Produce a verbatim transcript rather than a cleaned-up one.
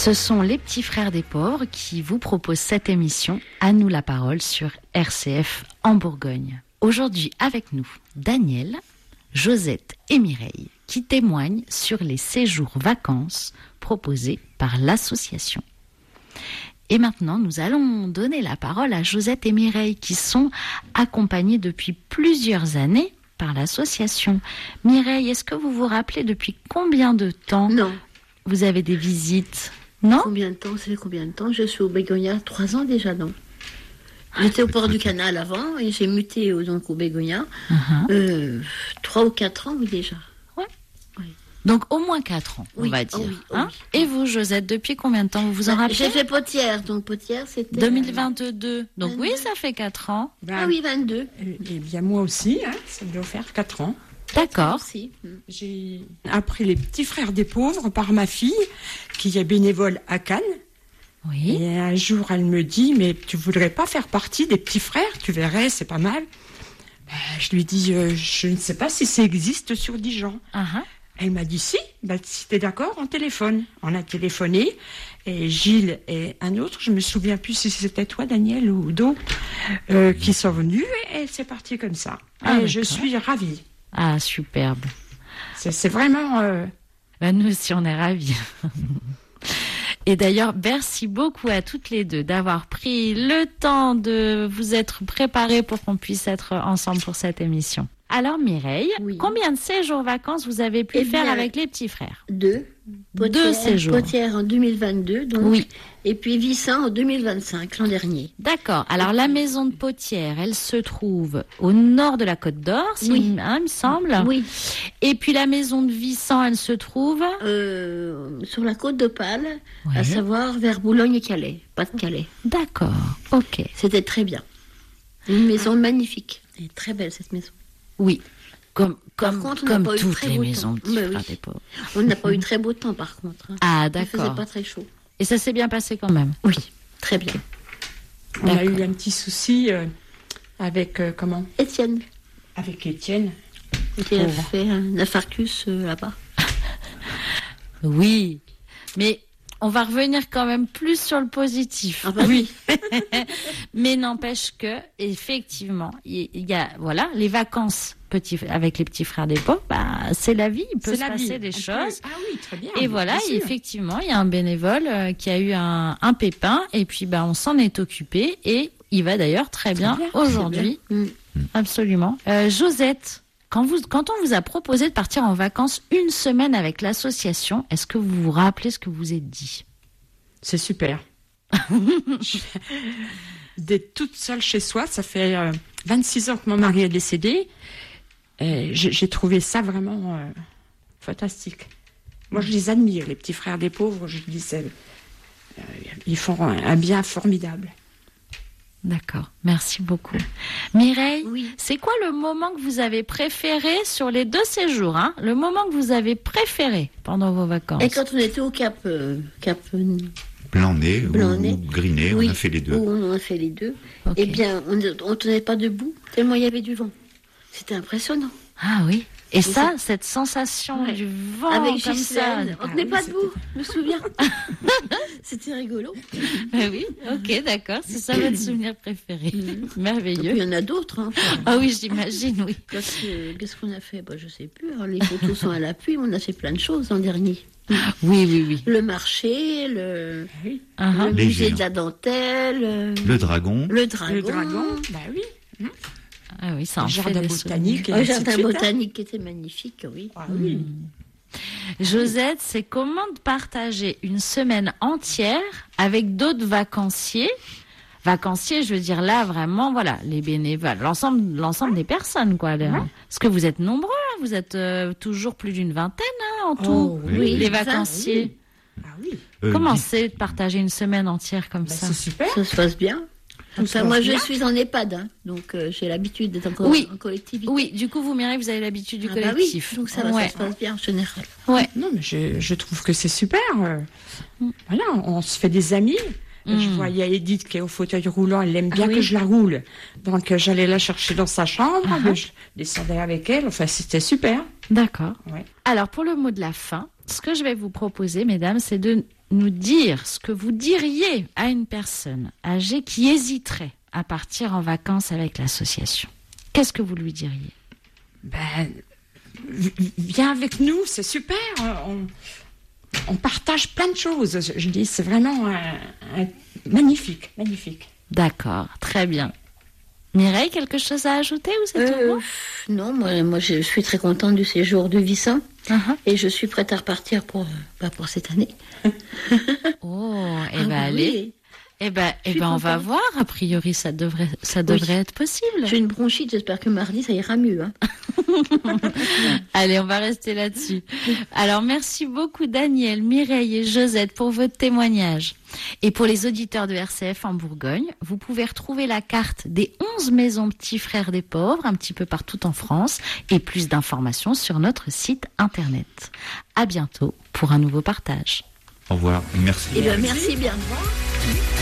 Ce sont les petits frères des pauvres qui vous proposent cette émission À nous la parole sur R C F en Bourgogne. Aujourd'hui avec nous, Daniel, Josette et Mireille qui témoignent sur les séjours vacances proposés par l'association. Et maintenant, nous allons donner la parole à Josette et Mireille qui sont accompagnées depuis plusieurs années par l'association. Mireille, est-ce que vous vous rappelez depuis combien de temps Non. Vous avez des visites? Non? Combien de temps? Ça fait combien de temps? Je suis au Bégonia, trois ans déjà, non? J'étais au port du Canal avant et j'ai muté au, donc au Bégonia. Uh-huh. euh, trois ou quatre ans, oui, déjà. Ouais. Oui. Donc au moins quatre ans, oui, on va dire. Oh oui, oh hein oui. Et vous, Josette, depuis combien de temps vous vous en rappelez? J'ai fait Potière, donc Potière c'était... deux mille vingt-deux, donc vingt-deux. Oui, ça fait quatre ans. Ben, ah oui, vingt-deux. Eh bien moi aussi, hein, ça doit faire quatre ans. D'accord. Aussi. J'ai appris les petits frères des pauvres par ma fille, qui est bénévole à Cannes. Oui. Et un jour, elle me dit, mais tu voudrais pas faire partie des petits frères? Tu verrais, c'est pas mal. Ben, je lui dis, euh, je ne sais pas si ça existe sur Dijon. Uh-huh. Elle m'a dit, si, ben, si t'es d'accord, on téléphone. On a téléphoné, et Gilles et un autre, je me souviens plus si c'était toi, Daniel, ou d'autres, euh, qui sont venus, et c'est parti comme ça. Ah, et je suis ravie. Ah, superbe. C'est, c'est vraiment... Euh... Ben, nous aussi, on est ravis. Et d'ailleurs, merci beaucoup à toutes les deux d'avoir pris le temps de vous être préparées pour qu'on puisse être ensemble pour cette émission. Alors Mireille, oui. Combien de séjours vacances vous avez pu eh faire bien, avec les petits frères? Deux. Potière, deux séjours. Potière en deux mille vingt-deux, donc. Oui. Et puis Vissin en deux mille vingt-cinq, l'an dernier. D'accord. Alors la maison de Potière, elle se trouve au nord de la Côte d'Or, si oui. hein, il me semble. Oui. Et puis la maison de Vissin, elle se trouve euh, sur la Côte d'Opale, ouais. À savoir vers Boulogne et Calais, pas de Calais. D'accord. Ok. C'était très bien. Une maison ah. magnifique. Elle est très belle cette maison. Oui. Comme, comme, par contre, comme toutes les maisons de petits bah, frères oui. des pauvres. On n'a pas eu très beau temps, par contre. Hein. Ah, d'accord. Il faisait pas très chaud. Et ça s'est bien passé quand même? Oui, très bien. On d'accord. a eu un petit souci euh, avec, euh, comment? Étienne. Avec Étienne. Qui a fait un infarctus euh, là-bas. Oui, mais... On va revenir quand même plus sur le positif. Ah bah oui. Mais n'empêche que, effectivement, il y, y a, voilà, les vacances petits, avec les petits frères des pauvres, bah, c'est la vie. Il peut c'est se passer vie. des On choses. Peut... Ah oui, très bien. Et voilà, et effectivement, il y a un bénévole euh, qui a eu un, un pépin, et puis, bah, on s'en est occupé, et il va d'ailleurs très, très bien, bien aujourd'hui. Bien. Absolument. Euh, Josette. Quand, vous, quand on vous a proposé de partir en vacances une semaine avec l'association, est-ce que vous vous rappelez ce que vous êtes dit? C'est super. D'être toute seule chez soi, ça fait euh, vingt-six ans que mon mari est décédé. Et j'ai, j'ai trouvé ça vraiment euh, fantastique. Moi, je les admire, les petits frères des pauvres. Je dis, c'est, euh, ils font un, un bien formidable. D'accord, merci beaucoup. Mireille, oui. C'est quoi le moment que vous avez préféré sur les deux séjours, hein? Le moment que vous avez préféré pendant vos vacances? Et quand on était au Cap... Euh, Cap euh, Blanc-Nez ou, Blanc-Nez. ou Grinet, oui. On a fait les deux. On a fait les deux. Okay. Eh bien, on ne tenait pas debout, tellement il y avait du vent. C'était impressionnant. Ah oui. Et, Et ça, ça, cette sensation ouais. du vent avec comme Gisèle, ça. on ne tenait ah, pas oui, debout, je me souviens. C'était rigolo. Ah oui, ok, d'accord. C'est ça votre souvenir préféré. Mmh. Merveilleux. Il y en a d'autres. Hein, ah oui, j'imagine, oui. Parce que, qu'est-ce qu'on a fait? bah, Je ne sais plus. Alors, les photos sont à l'appui. On a fait plein de choses l'an dernier. Oui, oui, oui. Le marché, le, oui. uh-huh. le musée de la dentelle. Le dragon. Le dragon. Le dragon, bah oui. Mmh. Ah oui, ça en le fait jardin des botanique. Le jardin botanique qui était magnifique, oui. Ah, oui. Mmh. Josette, c'est comment de partager une semaine entière avec d'autres vacanciers? Vacanciers, je veux dire là, vraiment, voilà, les bénévoles, l'ensemble, l'ensemble des personnes, quoi. Ouais. Parce que vous êtes nombreux, hein, vous êtes euh, toujours plus d'une vingtaine, hein, en tout, oh, oui. les vacanciers. Ah oui. Euh, comment dis... c'est de partager une semaine entière comme bah, ça? C'est super. Ça se passe bien. Enfin, moi, bien. Je suis en EHPAD, hein, donc euh, j'ai l'habitude d'être en, oui. en collectivité. Oui, du coup, vous, Mireille, vous avez l'habitude du ah collectif. Bah oui, donc ça, va, ouais. ça se passe bien en général. Ouais. Non, mais je, je trouve que c'est super. Mm. Voilà, on se fait des amis. Mm. Je vois, il y a Edith qui est au fauteuil roulant, elle aime bien ah, que oui. je la roule. Donc, euh, j'allais la chercher dans sa chambre, uh-huh. je descendais avec elle. Enfin, c'était super. D'accord. Ouais. Alors, pour le mot de la fin, ce que je vais vous proposer, mesdames, c'est de nous dire ce que vous diriez à une personne âgée qui hésiterait à partir en vacances avec l'association, qu'est-ce que vous lui diriez? Ben, viens avec nous, c'est super. On, on partage plein de choses. Je dis, c'est vraiment un, un, magnifique, magnifique. D'accord, très bien. Mireille, quelque chose à ajouter ou c'est euh, tout bon? Non, moi, moi je suis très contente du séjour de Vissant uh-huh. et je suis prête à repartir pour, bah, pour cette année. Oh, et eh ben ah, allez. Oui. Eh ben, eh ben on va voir. A priori, ça devrait, ça devrait oui. être possible. J'ai une bronchite. J'espère que mardi, ça ira mieux. Hein. Allez, on va rester là-dessus. Alors, merci beaucoup, Daniel, Mireille et Josette, pour votre témoignage. Et pour les auditeurs de R C F en Bourgogne, vous pouvez retrouver la carte des onze maisons Petits Frères des Pauvres, un petit peu partout en France, et plus d'informations sur notre site internet. À bientôt pour un nouveau partage. Au revoir et merci. Eh bien, merci bien.